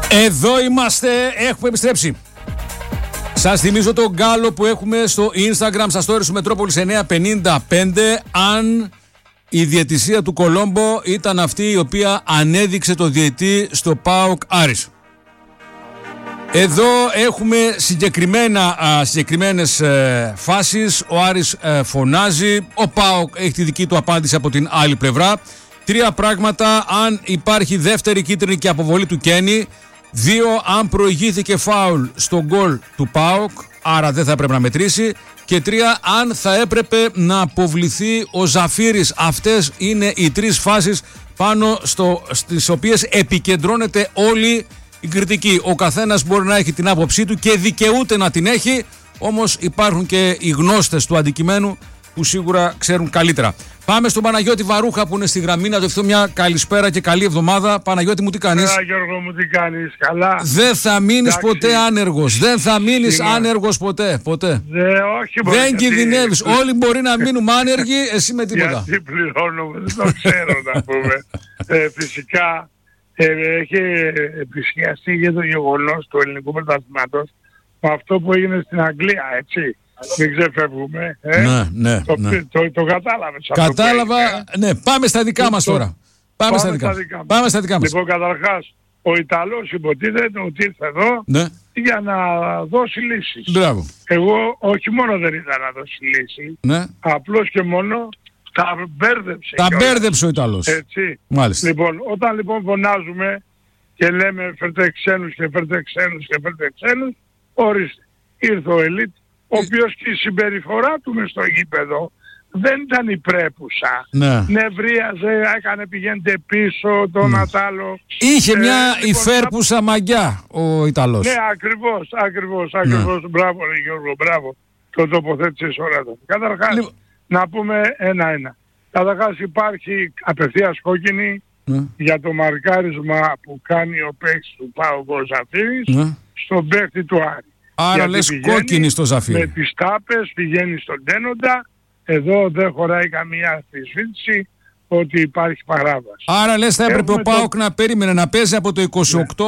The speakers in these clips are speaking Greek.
Εδώ είμαστε, έχουμε επιστρέψει. Σας θυμίζω τον γκάλο που έχουμε στο Instagram, στα stories του Μετρόπολης 955. Αν η διαιτησία του Κολόμπο ήταν αυτή η οποία ανέδειξε το διαιτή στο ΠΑΟΚ Άρης. Εδώ έχουμε συγκεκριμένες φάσεις. Ο Άρης φωνάζει, ο ΠΑΟΚ έχει τη δική του απάντηση από την άλλη πλευρά. Τρία πράγματα: αν υπάρχει δεύτερη κίτρινη και αποβολή του Κένι. 2. Αν προηγήθηκε φάουλ στο γκολ του ΠΑΟΚ, άρα δεν θα έπρεπε να μετρήσει. Και 3. Αν θα έπρεπε να αποβληθεί ο Ζαφύρης. Αυτές είναι οι τρεις φάσεις πάνω στις οποίες επικεντρώνεται όλη η κριτική. Ο καθένας μπορεί να έχει την άποψή του και δικαιούται να την έχει, όμως υπάρχουν και οι γνώστες του αντικειμένου που σίγουρα ξέρουν καλύτερα. Πάμε στον Παναγιώτη Βαρούχα που είναι στη γραμμή, να του ευχηθώ μια καλησπέρα και καλή εβδομάδα. Παναγιώτη μου, τι κάνεις? Γιώργο μου, τι κάνεις? Καλά. Δεν θα μείνεις ποτέ άνεργος. Δεν θα μείνεις άνεργος ποτέ. Όχι, δεν κινδυνεύεις. Όλοι μπορεί να μείνουμε άνεργοι, εσύ με τίποτα. Γιατί πληρώνουμε, δεν το ξέρω να πούμε. Φυσικά έχει επισχεαστεί για το γεγονός του ελληνικού πρωταθλήματος με αυτό που έγινε στην Αγγλία, έτσι. Μην ξεφεύγουμε. Ναι. Το κατάλαβες. Κατάλαβα. Ναι, πάμε στα δικά μας τώρα. Πάμε στα δικά μας. Λοιπόν, καταρχάς, ο Ιταλός υποτίθεται ότι ήρθε εδώ για να δώσει λύσεις. Μπράβο. Εγώ όχι μόνο δεν ήρθα να δώσει λύση, απλώς και μόνο τα μπέρδεψε. Τα μπέρδεψε ο Ιταλός. Έτσι. Μάλιστα. Λοιπόν, όταν λοιπόν φωνάζουμε και λέμε φέρτε ξένους και φέρτε ξένους, ορίστε. Ήρθε ο Ελίτ, ο οποίος και η συμπεριφορά του μες στο γήπεδο δεν ήταν υπρέπουσα. Νευρίαζε, πηγαίνετε πίσω, τον Ατάλο. Είχε μια υφέρπουσα μαγιά ο Ιταλός. Ναι, ακριβώς. Μπράβο, ρε Γιώργο, μπράβο. Το τοποθέτησες ωραία. Καταρχάς, να πούμε ένα-ένα. Καταρχάς υπάρχει απευθείας κόκκινη για το μαρκάρισμα που κάνει ο παίκτης του ΠΑΟΚ Ζαφύρης στον παίκτη του Άρη. Άρα λες κόκκινη στο Ζαφύρι. Με τις τάπες πηγαίνει στον Τένοντα. Εδώ δεν χωράει καμία αμφισβήτηση ότι υπάρχει παράβαση. Άρα λες θα έπρεπε ο ΠΑΟΚ να περίμενε να παίζει από το 28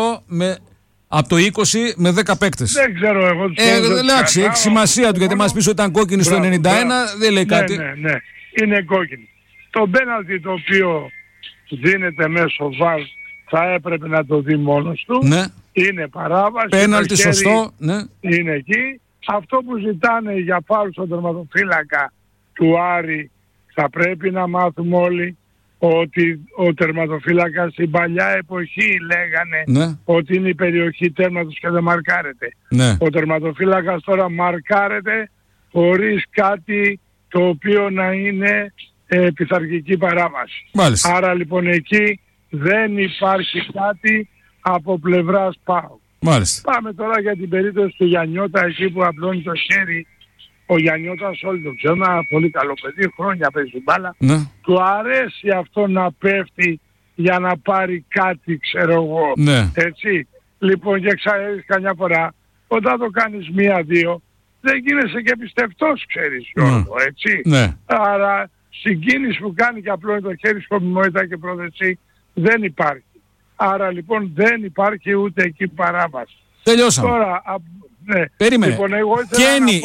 από το 20 με 10 παίκτες. Δεν ξέρω εγώ τους εντάξει, έχει σημασία του γιατί μας πεις ότι ήταν κόκκινη στο 91, δεν λέει κάτι. Ναι, είναι κόκκινη. Το πέναλτι το οποίο δίνεται μέσω ΒΑΡ θα έπρεπε να το δει μόνος του. Ναι. Είναι παράβαση. Πέναλτι σωστό. Ναι. Είναι εκεί. Αυτό που ζητάνε για φάουλ στον τερματοφύλακα του Άρη θα πρέπει να μάθουμε όλοι ότι ο τερματοφύλακας στην παλιά εποχή λέγανε ότι είναι η περιοχή τέρματος και δεν μαρκάρεται. Ναι. Ο τερματοφύλακας τώρα μαρκάρεται χωρίς κάτι το οποίο να είναι πειθαρχική παράβαση. Μάλιστα. Άρα λοιπόν εκεί δεν υπάρχει κάτι από πλευράς ΠΑΟΚ. Μάλιστα. Πάμε τώρα για την περίπτωση του Γιαννιώτα, εκεί που απλώνει το χέρι. Ο Γιαννιώτας όλοι το ξέρουν, ένα πολύ καλό παιδί, χρόνια παίζει μπάλα. Του αρέσει αυτό να πέφτει για να πάρει κάτι, ξέρω εγώ. Έτσι. Λοιπόν, και ξέρεις καμιά φορά, όταν το κάνεις μία-δύο, δεν γίνεσαι και πιστευτός, ξέρεις, Γιώργο, έτσι. Άρα, συγκίνηση που κάνει και απλώνει το χέρι, σκοπιμότητα και πρόθεση, δεν υπάρχει. Άρα λοιπόν δεν υπάρχει ούτε εκεί παράβαση. Τελειώσαμε. Τώρα, περίμενε. Λοιπόν, Κένι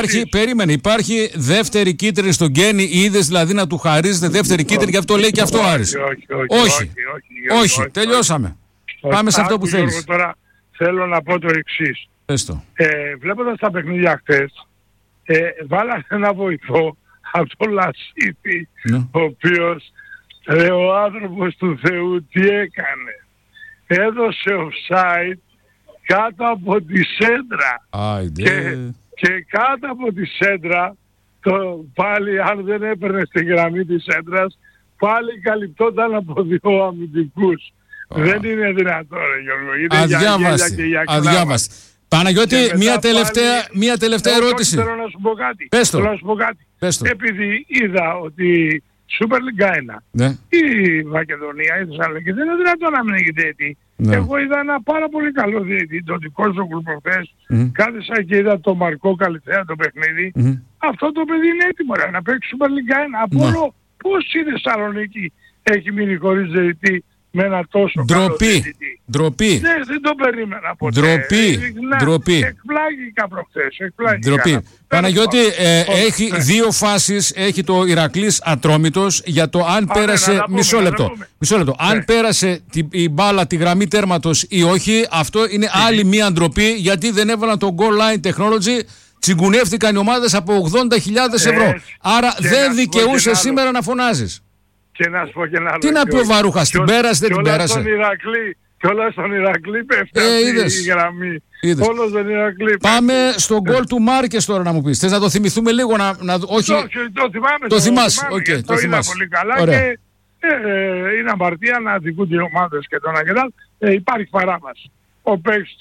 υπάρχει δεύτερη κίτρινη στον Κένι, είδες δηλαδή να του χαρίζετε δεύτερη κίτρινη και αυτό λέει και αυτό Άρης. Όχι. Τελειώσαμε. Πάμε σε αυτό που θέλεις. Τώρα θέλω να πω το εξής. Βλέποντας τα παιχνίδια χτες, βάλανε ένα βοηθό από το Λασίτη, ο οποίος ο άνθρωπος του Θεού τι έκανε? Έδωσε offside κάτω από τη σέντρα. Και κάτω από τη σέντρα πάλι αν δεν έπαιρνε στη γραμμή της σέντρας πάλι καλυπτόταν από δύο αμυντικούς. Δεν είναι δυνατό, ρε Γιώργο. Αδιάβαστη. Παναγιώτη, μια τελευταία ερώτηση. Θέλω να σου πω κάτι. Πες το. Επειδή είδα ότι Super League 1 η Μακεδονία, η Θεσσαλονίκη δεν είναι δυνατόν να μην έχει διαιτητή. Εγώ είδα ένα πάρα πολύ καλό διαιτητή, τον Κόζογλου προχθές. Κάθισα και είδα τον Μαρκό Καλυθέα το παιχνίδι. Αυτό το παιδί είναι έτοιμο να παίξει Super League 1. Από όλο πώς η Θεσσαλονίκη έχει μείνει χωρίς διαιτητή με ένα τόσο καλό διαιτητή. Ντροπή. Ναι, δεν το περίμενα ποτέ. Ντροπή. Εκπλάγηκα προχθές. Ντροπή. Παναγιώτη, έχει δύο φάσεις. Έχει το Ηρακλής Ατρόμητος για το αν πέρασε. Μισό λεπτό. Αν πέρασε η μπάλα τη γραμμή τέρματος ή όχι, αυτό είναι άλλη μία ντροπή, γιατί δεν έβαλαν το Goal Line Technology. Τσιγκουνεύτηκαν οι ομάδες από 80.000 ευρώ. Άρα δεν δικαιούσε σήμερα να φωνάζεις. Και να σου πω και ένα άλλο. Τι να πει ο Βαρούχας, την πέρασε, δεν την πέρασε. Και όλα στον Ηρακλή πέφτει η γραμμή. Όλο στον Ηρακλή. Πάμε στον γκολ του Μάρκες τώρα να μου πεις. Θες να το θυμηθούμε λίγο? Όχι, το θυμάμαι. Το θυμάσαι. Το είδα πολύ καλά. Και είναι αμαρτία να δικούνται οι ομάδες και τον Αγγελάδ. Υπάρχει παράβαση. Ο παίκτης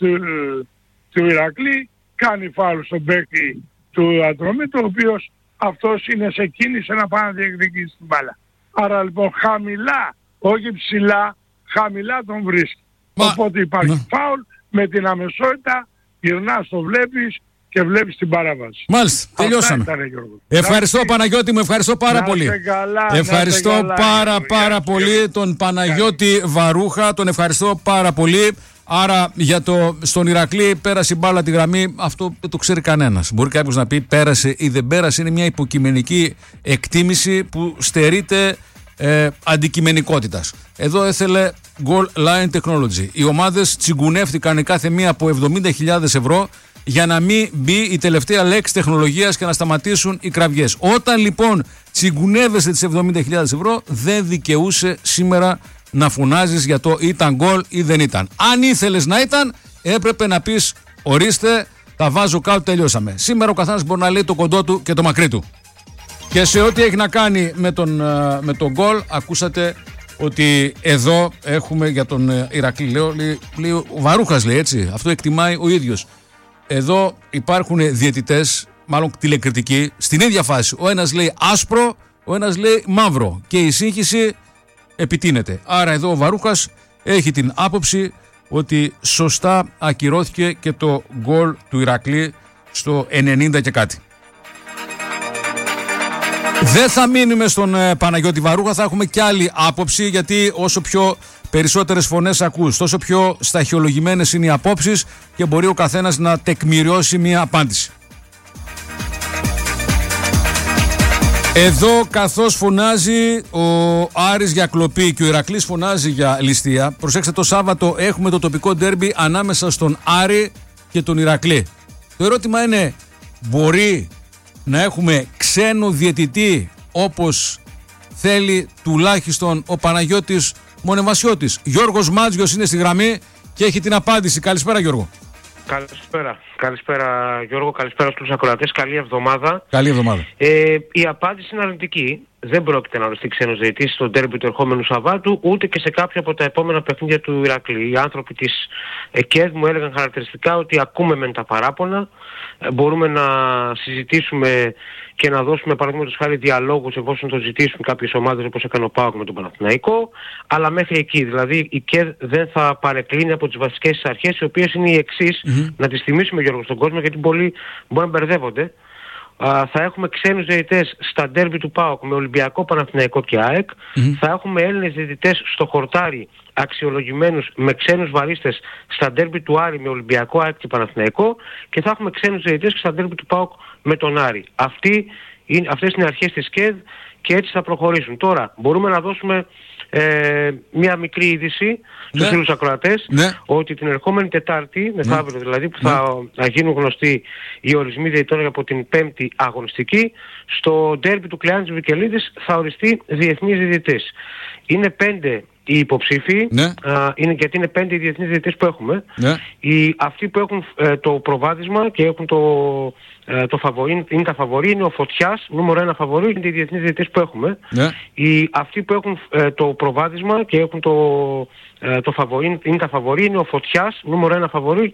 του Ηρακλή κάνει φάουλ στον παίκτη του Ατρομήτου, ο οποίος αυτός είναι σε κίνηση να πάει να διεκδικήσει την μπάλα. Άρα λοιπόν χαμηλά, όχι ψηλά, χαμηλά τον βρίσκει. Οπότε υπάρχει φάουλ, με την αμεσότητα γυρνάς, το βλέπεις και βλέπεις την παράβαση. Μάλιστα, τελειώσαμε. Ευχαριστώ Παναγιώτη μου, ευχαριστώ πάρα πολύ. Ευχαριστώ πάρα πολύ τον Παναγιώτη Βαρούχα, τον ευχαριστώ πάρα πολύ. Άρα στον Ηρακλή πέρασε η μπάλα τη γραμμή, αυτό δεν το ξέρει κανένας. Μπορεί κάποιος να πει πέρασε ή δεν πέρασε, είναι μια υποκειμενική εκτίμηση που στερείται αντικειμενικότητας. Εδώ έθελε Goal Line Technology. Οι ομάδες τσιγκουνεύτηκαν κάθε μία από 70.000 ευρώ για να μην μπει η τελευταία λέξη τεχνολογίας και να σταματήσουν οι κραυγές. Όταν λοιπόν τσιγκουνεύεσαι τις 70.000 ευρώ, δεν δικαιούσε σήμερα να φωνάζεις για το ήταν γκολ ή δεν ήταν. Αν ήθελες να ήταν, έπρεπε να πεις ορίστε, τα βάζω κάτω, τελειώσαμε. Σήμερα ο καθένας μπορεί να λέει το κοντό του και το μακρύ του. Και σε ό,τι έχει να κάνει με τον γκολ, ακούσατε ότι εδώ έχουμε για τον Ηρακλή. Λέει ο Βαρούχας, λέει έτσι, αυτό εκτιμάει ο ίδιος. Εδώ υπάρχουν διαιτητές, μάλλον τηλεκριτικοί, στην ίδια φάση. Ο ένας λέει άσπρο, ο ένας λέει μαύρο. Και η σύγχυση επιτείνεται. Άρα εδώ ο Βαρούχας έχει την άποψη ότι σωστά ακυρώθηκε και το γκολ του Ηρακλή στο 90 και κάτι. Δεν θα μείνουμε στον Παναγιώτη Βαρούχα, θα έχουμε κι άλλη άποψη, γιατί όσο πιο περισσότερες φωνές ακούς, τόσο πιο σταχυολογημένες είναι οι απόψεις και μπορεί ο καθένας να τεκμηριώσει μια απάντηση. Εδώ καθώς φωνάζει ο Άρης για κλοπή και ο Ηρακλής φωνάζει για ληστεία, προσέξτε, το Σάββατο έχουμε το τοπικό ντέρμπι ανάμεσα στον Άρη και τον Ηρακλή. Το ερώτημα είναι, μπορεί να έχουμε ξένο διαιτητή όπως θέλει τουλάχιστον ο Παναγιώτης Μονεμβασιώτης? Γιώργος Μάτζιος είναι στη γραμμή και έχει την απάντηση. Καλησπέρα Γιώργο. Καλησπέρα Γιώργο, καλησπέρα στους ακροατές, καλή εβδομάδα. Καλή εβδομάδα. Η απάντηση είναι αρνητική. Δεν πρόκειται να οριστεί ξένος διαιτητής στο ντέρμπι του ερχόμενου Σαββάτου, ούτε και σε κάποια από τα επόμενα παιχνίδια του Ηρακλή. Οι άνθρωποι της ΕΚΕΔ μου έλεγαν χαρακτηριστικά ότι ακούμε μεν τα παράπονα, μπορούμε να συζητήσουμε και να δώσουμε παραδείγματος χάρη διαλόγους εφόσον το ζητήσουν κάποιες ομάδες όπως έκανε ο ΠΑΟΚ με τον Παναθηναϊκό, αλλά μέχρι εκεί. Δηλαδή η ΚΕΔ δεν θα παρεκκλίνει από τις βασικές αρχές, οι οποίες είναι οι εξής, να τις θυμίσουμε Γιώργο στον κόσμο, γιατί πολλοί μπορεί να μπερδεύονται. Θα έχουμε ξένους διαιτητές στα ντέρμπι του ΠΑΟΚ με Ολυμπιακό, Παναθηναϊκό και ΑΕΚ. Θα έχουμε Έλληνες διαιτητές στο χορτάρι αξιολογημένους με ξένους βαρίστες στα ντέρμπι του Άρη με Ολυμπιακό, ΑΕΚ και Παναθηναϊκό. Και θα έχουμε ξένους διαιτητές και στα ντέρμπι του ΠΑΟΚ με τον Άρη. Αυτές είναι οι αρχές της ΚΕΔ και έτσι θα προχωρήσουν. Τώρα μπορούμε να δώσουμε μια μικρή είδηση στους φίλους ακροατές, ότι την ερχόμενη Τετάρτη, μεθαύριο δηλαδή, που θα γίνουν γνωστοί οι ορισμοί διαιτητών από την 5η αγωνιστική, στο ντέρμπι του Κλεάνης Βικελίδης θα οριστεί διεθνής διαιτητής. Είναι 5 οι υποψήφοι, γιατί είναι 5 οι διεθνείς διαιτητές που έχουμε. Αυτοί που έχουν το προβάδισμα και έχουν το φαβορί, είναι τα φαβορί, είναι ο Φωτιάς, νούμερο 1 φαβορί, είναι οι διεθνείς διαιτητές που έχουμε. Αυτοί που έχουν το προβάδισμα και έχουν το φαβορί, είναι τα φαβορί, είναι ο Φωτιάς, νούμερο 1 φαβορί,